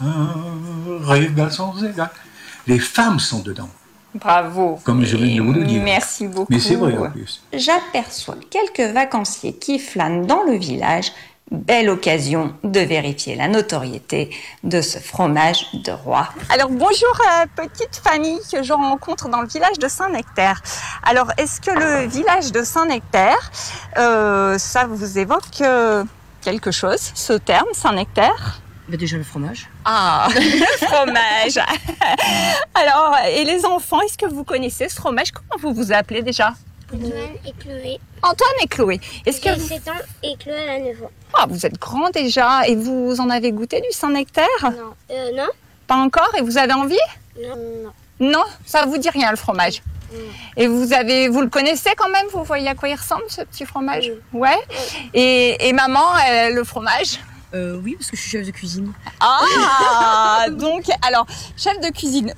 régal sans égal. Les femmes sont dedans. Bravo. Comme je viens de vous le dire. Merci beaucoup. Mais c'est vrai en plus. J'aperçois quelques vacanciers qui flânent dans le village. Belle occasion de vérifier la notoriété de ce fromage de roi. Alors bonjour petite famille que je rencontre dans le village de Saint-Nectaire. Alors est-ce que le village de Saint-Nectaire, ça vous évoque quelque chose, ce terme Saint-Nectaire ? Déjà le fromage. Ah, le fromage. Alors, et les enfants, est-ce que vous connaissez ce fromage ? Comment vous vous appelez déjà ? Antoine et Chloé. Antoine et Chloé. Est-ce que J'ai 7 ans et Chloé a 9 ans. Ah, vous êtes grands déjà. Et vous en avez goûté du Saint-Nectaire ? Non. Non. Pas encore. Et vous avez envie ? Non. Non, ça vous dit rien le fromage. Et vous le connaissez quand même ? Vous voyez à quoi il ressemble ce petit fromage ? Ouais. Et maman, le fromage ? Oui, parce que je suis chef de cuisine. Ah, donc, alors, chef de cuisine où ?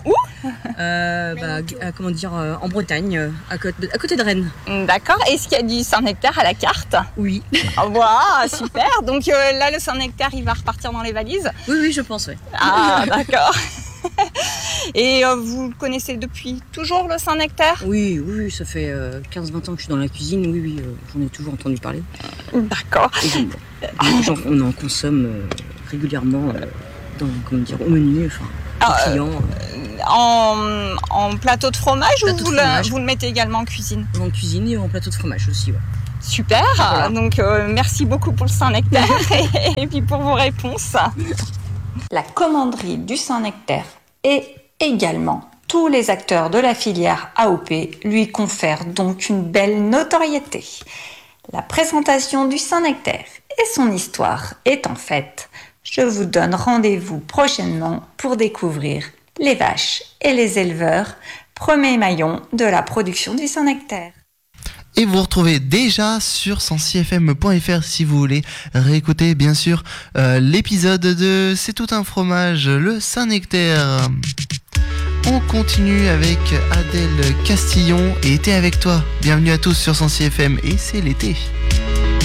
En Bretagne, à côté de Rennes. D'accord. Est-ce qu'il y a du Saint-Nectaire à la carte ? Oui. Ah, wow, super. Donc là, le Saint-Nectaire, il va repartir dans les valises ? Oui, je pense, oui. Ah, d'accord. Et vous connaissez depuis toujours le Saint-Nectaire ? Oui, ça fait 15-20 ans que je suis dans la cuisine, oui, j'en ai toujours entendu parler. D'accord. On en consomme régulièrement au menu, clients. En plateau de fromage ou vous le mettez également en cuisine ? En cuisine et en plateau de fromage aussi, ouais. Super, voilà. Donc merci beaucoup pour le Saint-Nectaire et puis pour vos réponses. La commanderie du Saint-Nectaire et également tous les acteurs de la filière AOP lui confèrent donc une belle notoriété. La présentation du Saint-Nectaire et son histoire étant faite, je vous donne rendez-vous prochainement pour découvrir les vaches et les éleveurs, premier maillon de la production du Saint-Nectaire. Et vous retrouvez déjà sur 106fm.fr si vous voulez réécouter bien sûr l'épisode de C'est tout un fromage, le Saint-Nectaire. On continue avec Adèle Castillon et Été avec toi. Bienvenue à tous sur 106fm et c'est l'été.